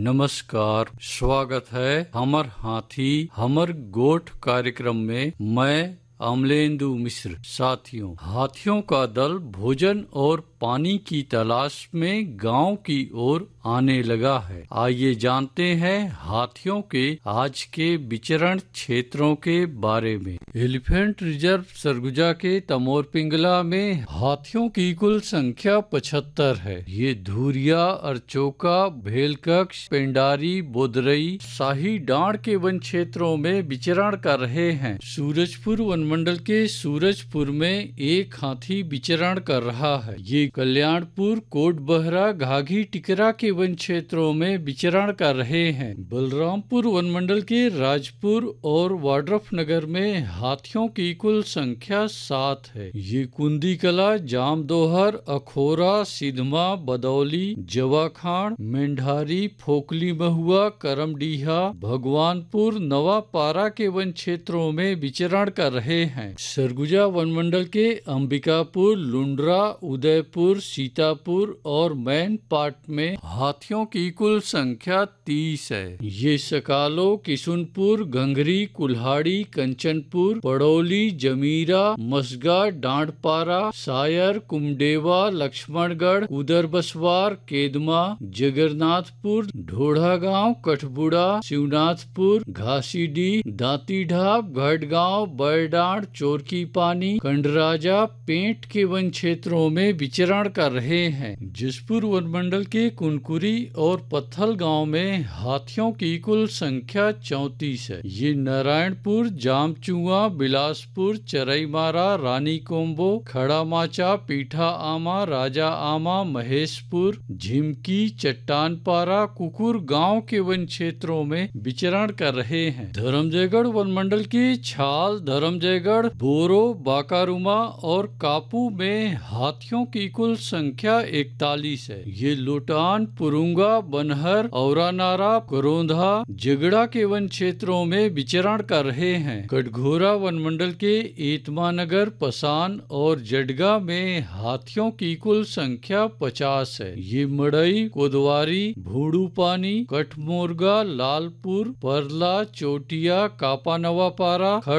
नमस्कार, स्वागत है हमर हाथी हमर गोठ कार्यक्रम में। मैं अमलेंदु मिश्र। साथियों, हाथियों का दल भोजन और पानी की तलाश में गांव की ओर आने लगा है। आइए जानते हैं हाथियों के आज के विचरण क्षेत्रों के बारे में। एलिफेंट रिजर्व सरगुजा के तमोर पिंगला में हाथियों की कुल संख्या 75 है। ये धुरिया, अरचोका, भेलकक्ष, पेंडारी, बोदरई, शाही डांड के वन क्षेत्रों में विचरण कर रहे हैं। सूरजपुर वनमंडल के सूरजपुर में एक हाथी विचरण कर रहा है। ये कल्याणपुर, कोटबहरा, घाघी, टिकरा के वन क्षेत्रों में विचरण कर रहे हैं। बलरामपुर वनमंडल के राजपुर और वाड्रफ नगर में हाथियों की कुल संख्या 7 है। ये कुंदी कला, जामदोहर, अखोरा, सिधमा, बदौली, जवाखान, मेंढारी, फोकली महुआ, करमडीहा, भगवानपुर, नवापारा के वन क्षेत्रों में विचरण कर रहे हैं। सरगुजा वनमंडल के अंबिकापुर, लुंड्रा, उदयपुर, सीतापुर और मैन पाट में हाथियों की कुल संख्या 30 है। ये सकालो, किशुनपुर, घंघरी, कुल्हाड़ी, कंचनपुर, पड़ौली, जमीरा, मसगा, डांडपारा, सायर, कुमडेवा, लक्ष्मणगढ़, उदरबसवार, केदमा, जगन्नाथपुर, ढोढ़ागांव, कठबुड़ा, शिवनाथपुर, घासीडीह, दांतीढाब, घाटगांव, बरडांड, चोरकी पानी, कंडराजा, पेंट के वन क्षेत्रों में विचरण कर रहे हैं। जसपुर वनमंडल के कुनकुरी और पत्थल गांव में हाथियों की कुल संख्या 34 है। ये नारायणपुर, जामचुआ, बिलासपुर, चरईमारा, रानी कोम्बो, खड़ा माचा, पीठा आमा, राजा आमा, महेशपुर, झिमकी, चट्टानपारा, कुकुर गांव के वन क्षेत्रों में विचरण कर रहे हैं। धर्मजयगढ़ वनमंडल के छाल, धर्मजयगढ़, बोरो, बाकारुमा और कापू में हाथियों की कुल संख्या 41 है। ये लोटान, पुरुंगा, बनहर, औरानारा, करोंधा, जगड़ा के वन क्षेत्रों में विचरण कर रहे हैं। कटघोरा वनमंडल के एतमानगर, पसान और जडगा में हाथियों की कुल संख्या 50 है। ये मड़ई, कोदवारी, भूडू पानी, कठमोरगा, लालपुर, परला, चोटिया, कापा नवापारा,